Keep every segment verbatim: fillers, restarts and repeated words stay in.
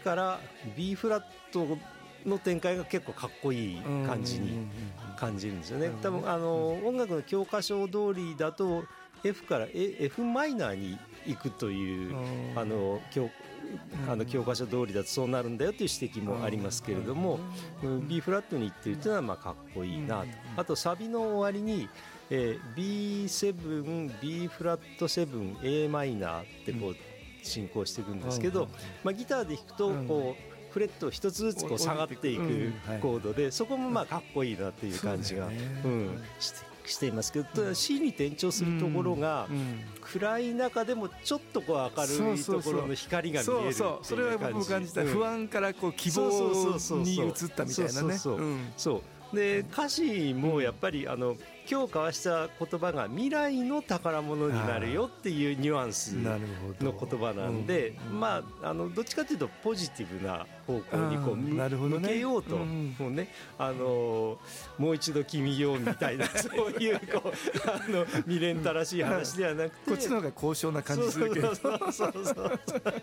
から B フラットの展開が結構かっこいい感じに感じるんですよね。多分あの音楽の教科書通りだと F から F マイナーに行くというあの教あの教科書通りだとそうなるんだよという指摘もありますけれども、 B フラットに行ってるというのはまあかっこいいなと。あとサビの終わりにえー、ビーセブン、B フラットセブン、A マイナーってこう進行していくんですけど、まあ、ギターで弾くとこうフレットを一つずつこう下がっていくコードで、そこもまあかっこいいなっていう感じが、うん、してしていますけど、C に転調するところが暗い中でもちょっとこう明るいところの光が見えるっていう感じ。 そうそう、それは僕感じた、不安からこう希望に移ったみたいなね。 そうで歌詞もやっぱりあの今日交わした言葉が未来の宝物になるよっていうニュアンスの言葉なんで、まああのどっちかというとポジティブな方向にこう向けようと、もうね、あのもう一度君よみたいなそういうこうあの未練たらしい話ではなくて、 こっちの方が高尚な感じするけど、 そうそうそうそう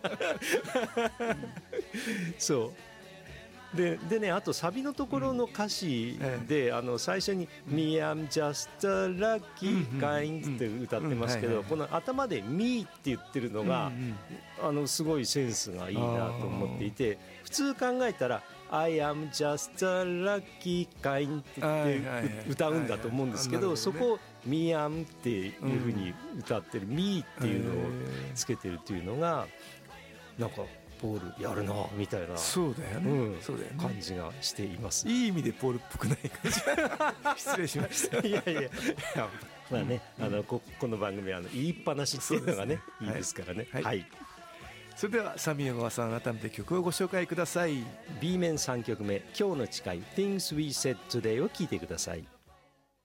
そうで, でね、あとサビのところの歌詞で、うん、あの最初に「Me I'm just a lucky kind」って歌ってますけど、この頭で「Me」って言ってるのが、うんうん、あのすごいセンスがいいなと思っていて、普通考えたら「I am just a lucky kind」って歌うんだと思うんですけど、そこを「Me I'm」っていうふうに歌ってる「Me」っていうのをつけてるっていうのがなんかポールやるなみたいな、 そうだよね、うん、そうだよね、 感じがしています。 いい意味でポールっぽくない感じ失礼しましたいやいやいや、まあね、あの こ, この番組はあの言いっぱなしっていうのがね、いいですからね。はい、はい、 それではサミー小川さん、改めて曲をご紹介ください。 B 面さんきょくめ、今日の誓い Things We Said Today を聴いてください。